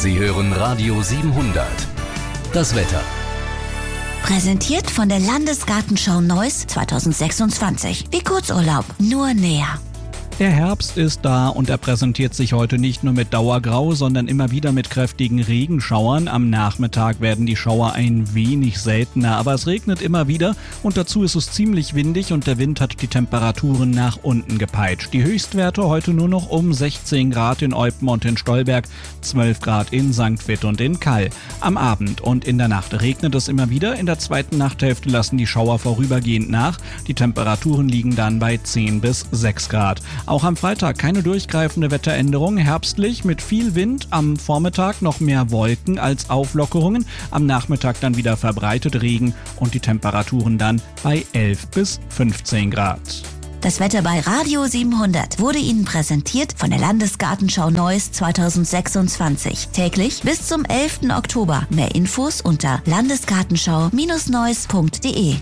Sie hören Radio 700. Das Wetter. Präsentiert von der Landesgartenschau Neuss 2026. Wie Kurzurlaub, nur näher. Der Herbst ist da und er präsentiert sich heute nicht nur mit Dauergrau, sondern immer wieder mit kräftigen Regenschauern. Am Nachmittag werden die Schauer ein wenig seltener, aber es regnet immer wieder und dazu ist es ziemlich windig und der Wind hat die Temperaturen nach unten gepeitscht. Die Höchstwerte heute nur noch um 16 Grad in Eupen und in Stolberg, 12 Grad in St. Vith und in Kall. Am Abend und in der Nacht regnet es immer wieder. In der zweiten Nachthälfte lassen die Schauer vorübergehend nach. Die Temperaturen liegen dann bei 10 bis 6 Grad. Auch am Freitag keine durchgreifende Wetteränderung, herbstlich mit viel Wind, am Vormittag noch mehr Wolken als Auflockerungen, am Nachmittag dann wieder verbreitet Regen und die Temperaturen dann bei 11 bis 15 Grad. Das Wetter bei Radio 700 wurde Ihnen präsentiert von der Landesgartenschau Neuss 2026. Täglich bis zum 11. Oktober. Mehr Infos unter landesgartenschau-neuss.de.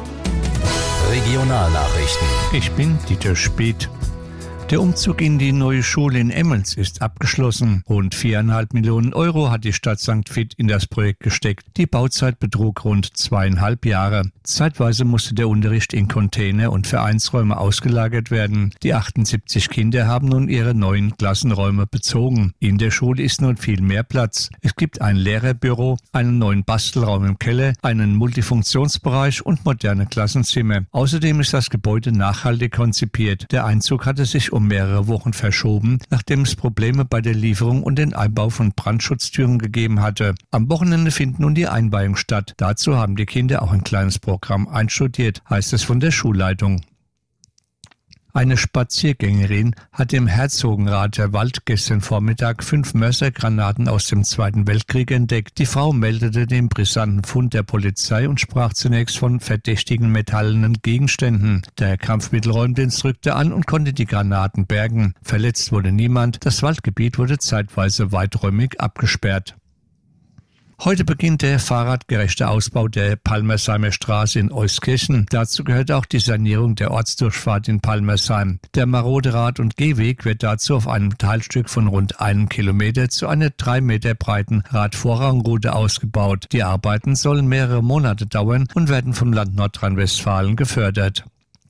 Regionalnachrichten. Ich bin Dieter Speth. Der Umzug in die neue Schule in Emmels ist abgeschlossen. Rund 4,5 Millionen Euro hat die Stadt St. Vith in das Projekt gesteckt. Die Bauzeit betrug rund 2,5 Jahre. Zeitweise musste der Unterricht in Container und Vereinsräume ausgelagert werden. Die 78 Kinder haben nun ihre neuen Klassenräume bezogen. In der Schule ist nun viel mehr Platz. Es gibt ein Lehrerbüro, einen neuen Bastelraum im Keller, einen Multifunktionsbereich und moderne Klassenzimmer. Außerdem ist das Gebäude nachhaltig konzipiert. Der Einzug hatte sich um mehrere Wochen verschoben, nachdem es Probleme bei der Lieferung und den Einbau von Brandschutztüren gegeben hatte. Am Wochenende findet nun die Einweihung statt. Dazu haben die Kinder auch ein kleines Programm einstudiert, heißt es von der Schulleitung. Eine Spaziergängerin hat im Herzogenrather Wald gestern Vormittag 5 Mörsergranaten aus dem Zweiten Weltkrieg entdeckt. Die Frau meldete den brisanten Fund der Polizei und sprach zunächst von verdächtigen metallenen Gegenständen. Der Kampfmittelräumdienst rückte an und konnte die Granaten bergen. Verletzt wurde niemand. Das Waldgebiet wurde zeitweise weiträumig abgesperrt. Heute beginnt der fahrradgerechte Ausbau der Palmersheimer Straße in Euskirchen. Dazu gehört auch die Sanierung der Ortsdurchfahrt in Palmersheim. Der marode Rad- und Gehweg wird dazu auf einem Teilstück von rund 1 Kilometer zu einer 3 Meter breiten Radvorrangroute ausgebaut. Die Arbeiten sollen mehrere Monate dauern und werden vom Land Nordrhein-Westfalen gefördert.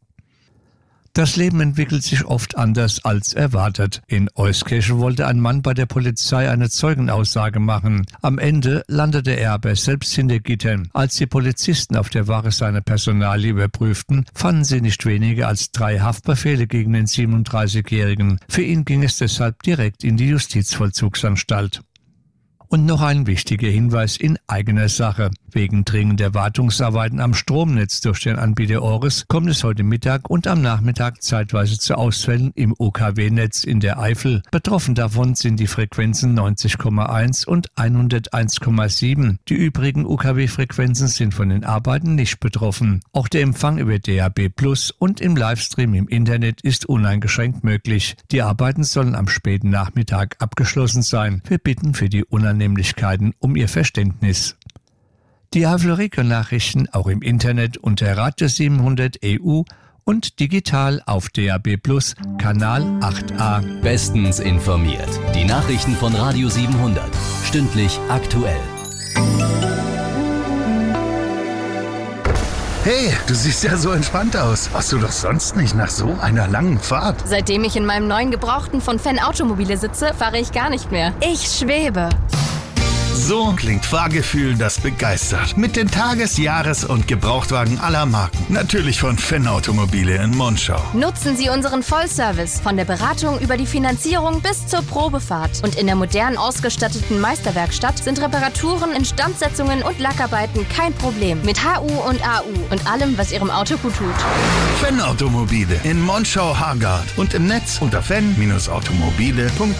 Das Leben entwickelt sich oft anders als erwartet. In Euskirchen wollte ein Mann bei der Polizei eine Zeugenaussage machen. Am Ende landete er aber selbst hinter Gittern. Als die Polizisten auf der Wache seine Personalie überprüften, fanden sie nicht weniger als 3 Haftbefehle gegen den 37-Jährigen. Für ihn ging es deshalb direkt in die Justizvollzugsanstalt. Und noch ein wichtiger Hinweis in eigener Sache. Wegen dringender Wartungsarbeiten am Stromnetz durch den Anbieter Oris kommt es heute Mittag und am Nachmittag zeitweise zu Ausfällen im UKW-Netz in der Eifel. Betroffen davon sind die Frequenzen 90,1 und 101,7. Die übrigen UKW-Frequenzen sind von den Arbeiten nicht betroffen. Auch der Empfang über DAB+ und im Livestream im Internet ist uneingeschränkt möglich. Die Arbeiten sollen am späten Nachmittag abgeschlossen sein. Wir bitten für die Unannehmlichkeiten um Ihr Verständnis. Die Eifel-Region-Nachrichten auch im Internet unter Radio 700 EU und digital auf DAB+ Kanal 8a. Bestens informiert. Die Nachrichten von Radio 700. Stündlich aktuell. Hey, du siehst ja so entspannt aus. Warst du doch sonst nicht nach so einer langen Fahrt? Seitdem ich in meinem neuen Gebrauchten von Fenn Automobile sitze, fahre ich gar nicht mehr. Ich schwebe. So klingt Fahrgefühl, das begeistert. Mit den Tages-, Jahres- und Gebrauchtwagen aller Marken. Natürlich von Fenn Automobile in Monschau. Nutzen Sie unseren Vollservice von der Beratung über die Finanzierung bis zur Probefahrt. Und in der modern ausgestatteten Meisterwerkstatt sind Reparaturen, Instandsetzungen und Lackarbeiten kein Problem. Mit HU und AU und allem, was Ihrem Auto gut tut. Fenn Automobile in Monschau-Hargard und im Netz unter fenn-automobile.de.